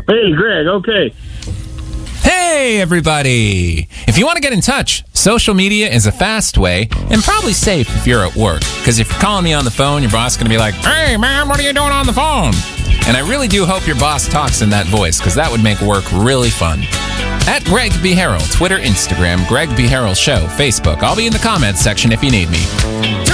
Hey, Greg. Okay. Hey, everybody! If you want to get in touch, social media is a fast way and probably safe if you're at work. Because if you're calling me on the phone, your boss is going to be like, "Hey, man, what are you doing on the phone?" And I really do hope your boss talks in that voice, because that would make work really fun. At Greg B. Harrell, Twitter, Instagram, Greg B. Harrell Show, Facebook. I'll be in the comments section if you need me.